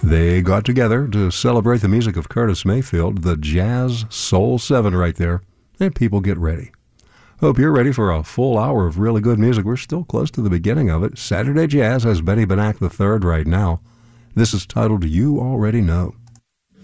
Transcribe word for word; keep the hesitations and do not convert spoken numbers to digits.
They got together to celebrate the music of Curtis Mayfield, the Jazz Soul seven right there, and people get ready. Hope you're ready for a full hour of really good music. We're still close to the beginning of it. Saturday Jazz has Benny Benack the third right now. This is titled You Already Know.